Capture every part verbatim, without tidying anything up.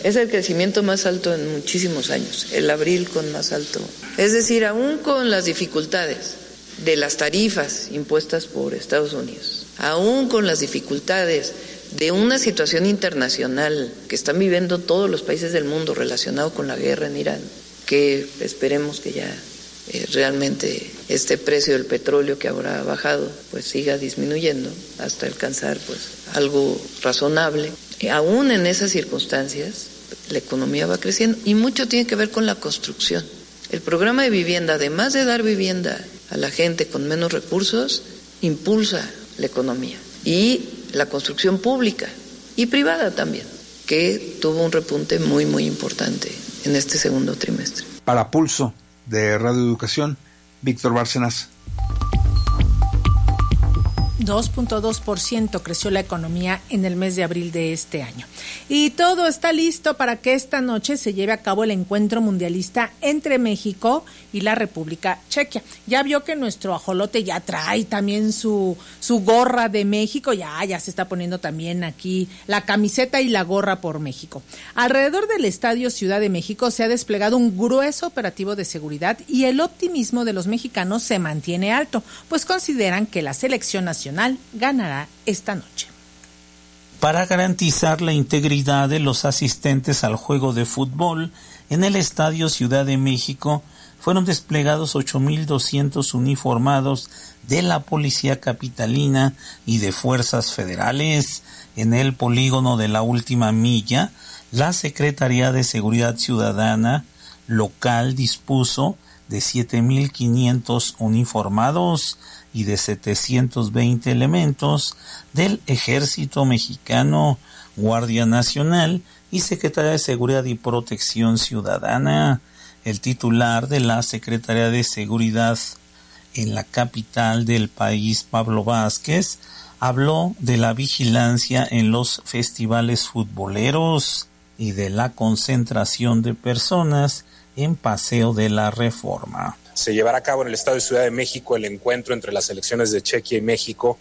Es el crecimiento más alto en muchísimos años, el abril con más alto. Es decir, aún con las dificultades de las tarifas impuestas por Estados Unidos, aún con las dificultades de una situación internacional que están viviendo todos los países del mundo relacionado con la guerra en Irán, que esperemos que ya eh, realmente este precio del petróleo que ahora ha bajado pues siga disminuyendo hasta alcanzar pues algo razonable. Y aún en esas circunstancias la economía va creciendo y mucho tiene que ver con la construcción. El programa de vivienda, además de dar vivienda a la gente con menos recursos, impulsa la economía y la construcción pública y privada también, que tuvo un repunte muy muy importante en este segundo trimestre. Para Pulso de Radio Educación, Víctor Bárcenas. dos punto dos por ciento creció la economía en el mes de abril de este año. Y todo está listo para que esta noche se lleve a cabo el encuentro mundialista entre México y la República Checa. Ya vio que nuestro ajolote ya trae también su, su gorra de México, ya, ya se está poniendo también aquí la camiseta y la gorra por México. Alrededor del Estadio Ciudad de México se ha desplegado un grueso operativo de seguridad y el optimismo de los mexicanos se mantiene alto, pues consideran que la selección nacional ganará esta noche. Para garantizar la integridad de los asistentes al juego de fútbol, en el Estadio Ciudad de México fueron desplegados ocho mil doscientos uniformados de la Policía Capitalina y de Fuerzas Federales. En el polígono de la Última Milla, la Secretaría de Seguridad Ciudadana local dispuso de siete mil quinientos uniformados y de setecientos veinte elementos del Ejército Mexicano, Guardia Nacional y Secretaría de Seguridad y Protección Ciudadana. El titular de la Secretaría de Seguridad en la capital del país, Pablo Vázquez, habló de la vigilancia en los festivales futboleros y de la concentración de personas en Paseo de la Reforma. Se llevará a cabo en el Estado de Ciudad de México el encuentro entre las selecciones de Chequia y México,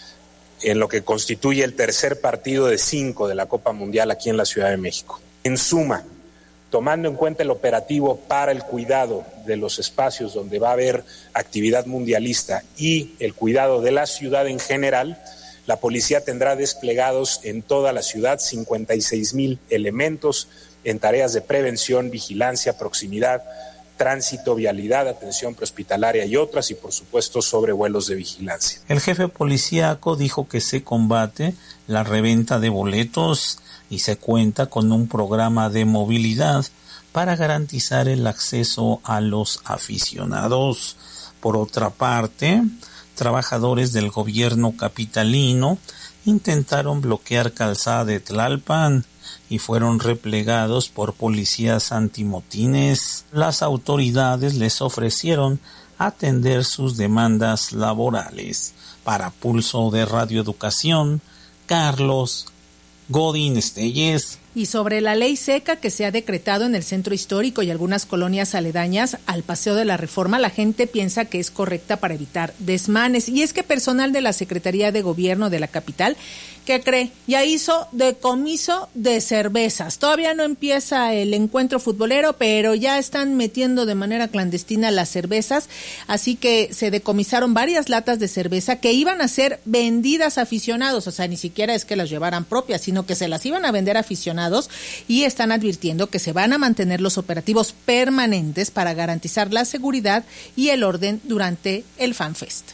en lo que constituye el tercer partido de cinco de la Copa Mundial aquí en la Ciudad de México. En suma, tomando en cuenta el operativo para el cuidado de los espacios donde va a haber actividad mundialista y el cuidado de la ciudad en general, la policía tendrá desplegados en toda la ciudad cincuenta y seis mil elementos en tareas de prevención, vigilancia, proximidad, tránsito, vialidad, atención prehospitalaria y otras, y por supuesto sobrevuelos de vigilancia. El jefe policíaco dijo que se combate la reventa de boletos y se cuenta con un programa de movilidad para garantizar el acceso a los aficionados. Por otra parte, trabajadores del gobierno capitalino intentaron bloquear Calzada de Tlalpan y fueron replegados por policías antimotines. Las autoridades les ofrecieron atender sus demandas laborales. Para Pulso de Radio Educación, Carlos Godín Estelles. Y sobre la ley seca que se ha decretado en el centro histórico y algunas colonias aledañas al Paseo de la Reforma, la gente piensa que es correcta para evitar desmanes. Y es que personal de la Secretaría de Gobierno de la capital, ¿qué cree? Ya hizo decomiso de cervezas. Todavía no empieza el encuentro futbolero, pero ya están metiendo de manera clandestina las cervezas. Así que se decomisaron varias latas de cerveza que iban a ser vendidas a aficionados. O sea, ni siquiera es que las llevaran propias, sino que se las iban a vender a aficionados. Y están advirtiendo que se van a mantener los operativos permanentes para garantizar la seguridad y el orden durante el FanFest.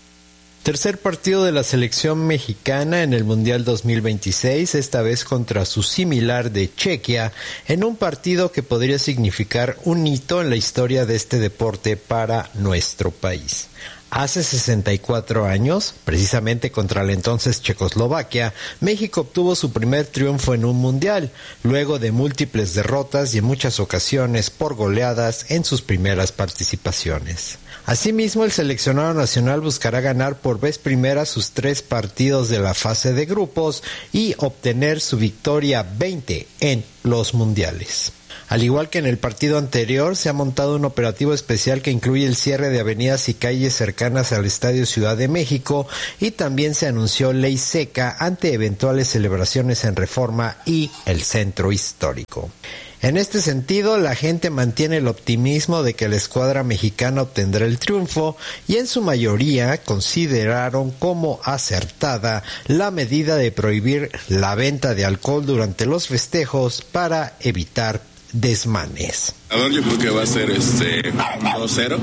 Tercer partido de la selección mexicana en el Mundial dos mil veintiséis, esta vez contra su similar de Chequia, en un partido que podría significar un hito en la historia de este deporte para nuestro país. Hace sesenta y cuatro años, precisamente contra la entonces Checoslovaquia, México obtuvo su primer triunfo en un mundial, luego de múltiples derrotas y en muchas ocasiones por goleadas en sus primeras participaciones. Asimismo, el seleccionado nacional buscará ganar por vez primera sus tres partidos de la fase de grupos y obtener su victoria veinte en los mundiales. Al igual que en el partido anterior, se ha montado un operativo especial que incluye el cierre de avenidas y calles cercanas al Estadio Ciudad de México, y también se anunció ley seca ante eventuales celebraciones en Reforma y el Centro Histórico. En este sentido, la gente mantiene el optimismo de que la escuadra mexicana obtendrá el triunfo, y en su mayoría consideraron como acertada la medida de prohibir la venta de alcohol durante los festejos para evitar desmanes. Yo creo que va a ser este un dos cero,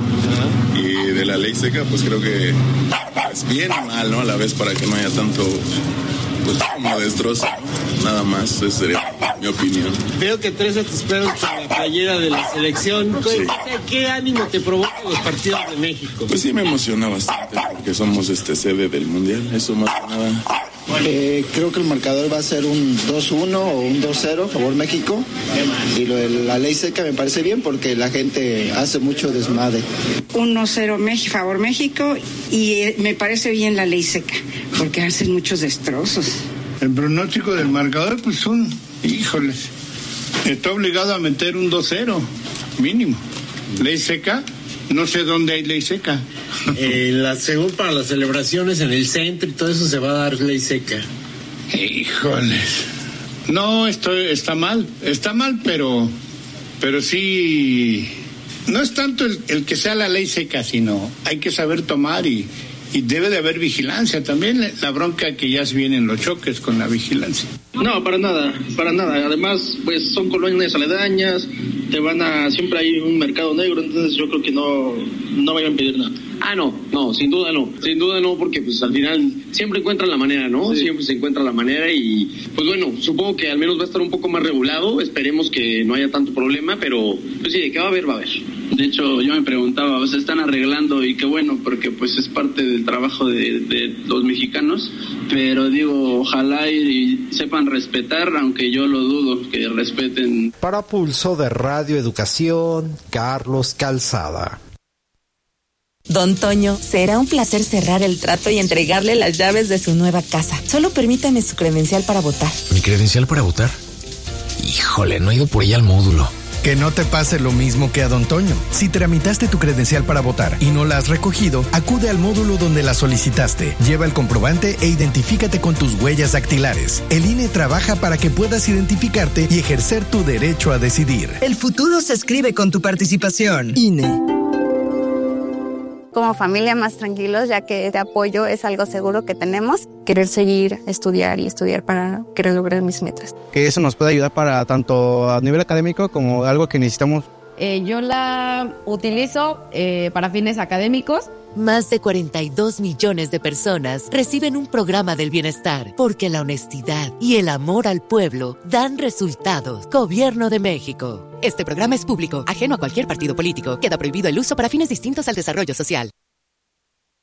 y de la ley seca pues creo que es bien y mal, ¿no? A la vez, para que no haya tanto pues como destrozo, ¿no? Nada más, esa sería mi opinión. Veo que traes a tus perros con la playera de la selección. Sí. ¿Qué ánimo te provocan los partidos de México? Pues sí, me emociona bastante porque somos este sede del mundial, eso más que nada. Eh, creo que el marcador va a ser un dos uno o un dos cero a favor México, y lo de la ley seca me parece bien porque la gente hace mucho desmadre. uno cero México, favor México, y me parece bien la ley seca porque hacen muchos destrozos. El pronóstico del marcador, pues un, híjoles, está obligado a meter un dos cero mínimo. Ley seca, no sé dónde hay ley seca. Eh, la, según para las celebraciones en el centro y todo eso se va a dar ley seca. Híjoles. No, esto está mal, está mal, pero, pero sí, no es tanto el, el que sea la ley seca, sino hay que saber tomar y, y debe de haber vigilancia también. La bronca que ya se vienen los choques con la vigilancia. No, para nada, para nada. Además, pues son colonias aledañas, te van a, siempre hay un mercado negro, entonces yo creo que no, no vayan a pedir nada. Ah, no, no, sin duda no, sin duda no, porque pues al final siempre encuentran la manera, ¿no? Sí. Siempre se encuentra la manera y pues bueno, supongo que al menos va a estar un poco más regulado, esperemos que no haya tanto problema, pero pues sí, de que va a haber, va a haber. De hecho, yo me preguntaba, o sea, están arreglando y qué bueno, porque pues es parte del trabajo de, de los mexicanos, pero digo, ojalá y, y sepan respetar, aunque yo lo dudo, que respeten. Para Pulso de Radio Educación, Carlos Calzada. Don Toño, será un placer cerrar el trato y entregarle las llaves de su nueva casa. Solo permítame su credencial para votar. ¿Mi credencial para votar? Híjole, no he ido por ella al módulo. Que no te pase lo mismo que a Don Toño. Si tramitaste tu credencial para votar y no la has recogido, acude al módulo donde la solicitaste. Lleva el comprobante e identifícate con tus huellas dactilares. El I N E trabaja para que puedas identificarte y ejercer tu derecho a decidir. El futuro se escribe con tu participación. I N E. Como familia más tranquilos, ya que este apoyo es algo seguro que tenemos. Querer seguir, estudiar y estudiar para querer lograr mis metas. Que eso nos puede ayudar para tanto a nivel académico como algo que necesitamos. Eh, yo la utilizo eh, para fines académicos. Más de cuarenta y dos millones de personas reciben un programa del bienestar porque la honestidad y el amor al pueblo dan resultados. Gobierno de México. Este programa es público, ajeno a cualquier partido político. Queda prohibido el uso para fines distintos al desarrollo social.